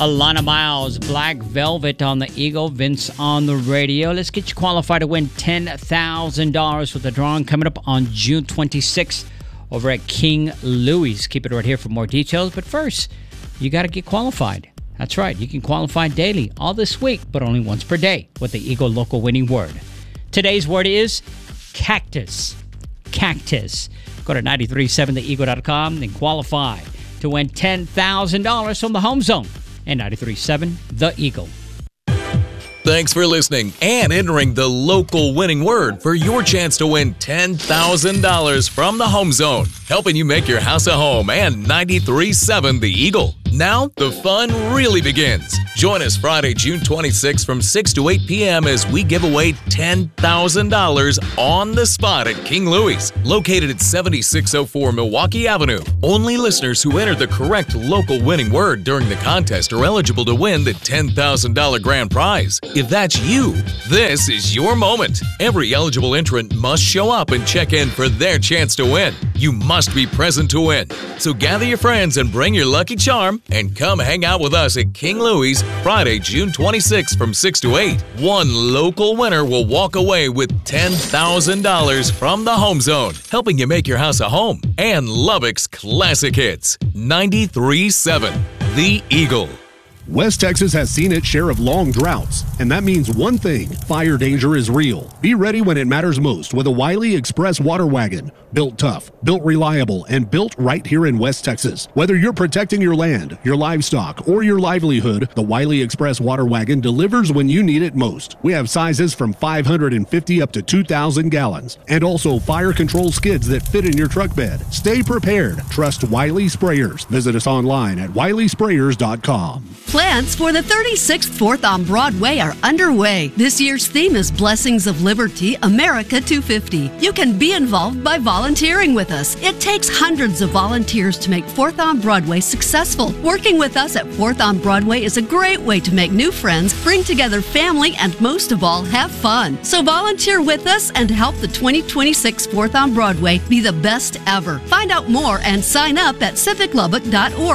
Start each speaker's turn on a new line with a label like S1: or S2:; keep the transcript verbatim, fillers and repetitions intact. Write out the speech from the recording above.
S1: Alana Miles, Black Velvet on the Eagle, Vince on the radio. Let's get you qualified to win ten thousand dollars with the drawing coming up on June twenty-sixth over at King Louis. Keep it right here for more details. But first, you got to get qualified. That's right. You can qualify daily all this week, but only once per day with the Eagle Local Winning Word. Today's word is cactus. Cactus. Go to nine three seven the eagle dot com and qualify to win ten thousand dollars from the Home Zone and nine three seven The Eagle.
S2: Thanks for listening and entering the Local Winning Word for your chance to win ten thousand dollars from the Home Zone, helping you make your house a home, and ninety-three seven The Eagle. Now, the fun really begins. Join us Friday, June twenty-sixth from six to eight p.m. as we give away ten thousand dollars on the spot at King Louis, located at seventy-six oh four Milwaukee Avenue. Only listeners who enter the correct local winning word during the contest are eligible to win the ten thousand dollars grand prize. If that's you, this is your moment. Every eligible entrant must show up and check in for their chance to win. You must be present to win. So gather your friends and bring your lucky charm and come hang out with us at King Louis Friday, June twenty-sixth from six to eight. One local winner will walk away with ten thousand dollars from the Home Zone, helping you make your house a home, and Lubbock's classic hits. ninety-three seven The Eagle.
S3: West Texas has seen its share of long droughts, and that means one thing: fire danger is real. Be ready when it matters most with a Wiley Express water wagon. Built tough, built reliable, and built right here in West Texas. Whether you're protecting your land, your livestock, or your livelihood, the Wiley Express water wagon delivers when you need it most. We have sizes from five hundred fifty up to two thousand gallons, and also fire control skids that fit in your truck bed. Stay prepared. Trust Wiley Sprayers. Visit us online at wiley sprayers dot com.
S4: Plans for the thirty-sixth Fourth on Broadway are underway. This year's theme is Blessings of Liberty, America two fifty. You can be involved by volunteering with us. It takes hundreds of volunteers to make Fourth on Broadway successful. Working with us at Fourth on Broadway is a great way to make new friends, bring together family, and most of all, have fun. So volunteer with us and help the twenty twenty-six Fourth on Broadway be the best ever. Find out more and sign up at civic lubbock dot org.